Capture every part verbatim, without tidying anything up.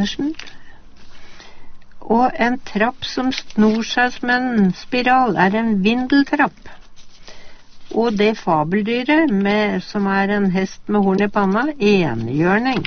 Andersen. Og en trapp som snor seg som en spiral er en vindeltrapp. Og det fabeldyret med, som er en hest med horn i panna, enhjørning.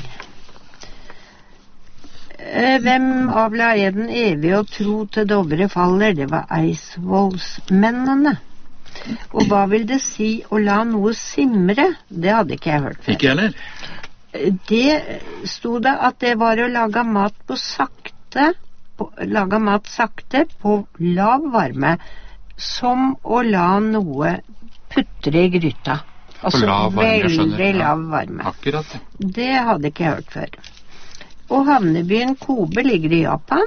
Hvem avla eden evig og tro til Dovre faller? Det var Eidsvollsmennene. Og hva vil det si å la noe simre? Det hadde ikke jeg hørt før. Ikke heller. Det sto det at det var å lage mat på sakte, på, lage mat sakte på lav varme, som å la noe putre i gryta. Altså lav varme, veldig ja. lav varme. Akkurat. Det hadde ikke jeg hørt før. Og havnebyen Kobe ligger i Japan.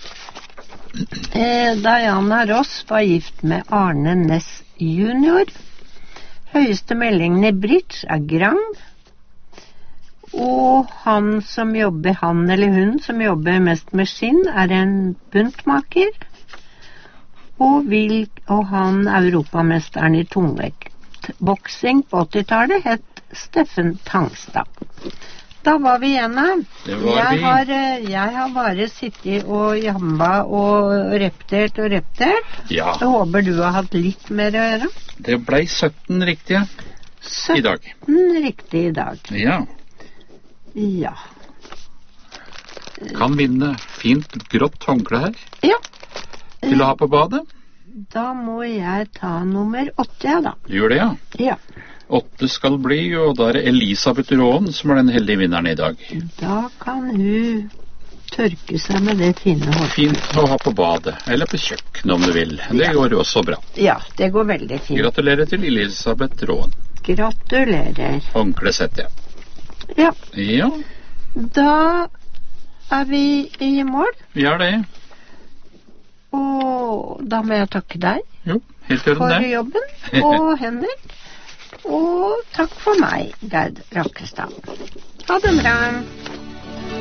Eh, Diana Ross var gift med Arne Næss junior. Høyeste meldingen i bridge er Grand. Og han som jobber, han eller hun som jobber mest med skinn, er en buntmaker. Og, vil, og han europamesteren i tungvektboksing på åttitallet het Steffen Tangstad. Da var vi igjennom. Det var jeg, vi. har, jeg har bare sittet og jamba og reptert og reptert. Ja. Jeg håper du har hatt litt mer å gjøre. Det ble sytten riktige i dag. sytten riktig i dag. Ja. Ja. Kan vinne fint grått håndkle her. Ja. Vil du ha på badet? Da må jeg ta nummer åtte, ja da. Gjør det, ja. Ja. Åtte skal bli, og da er det Elisabeth Råen som er den heldige vinneren i dag. Da kan hun tørke seg med det fine håret. Fint å ha på badet, eller på kjøkkenet om du vil. Det Ja. går jo også bra. Ja, det går veldig fint. Gratulerer til Elisabeth Råen. Gratulerer. Håndklesett, ja. Ja, Ja, da er vi i mål, vi er det. og da må jeg takke deg Jo, helt gjør for den det. jobben, og Henrik, og takk for meg, Gerd Rakkestad. Ha det bra.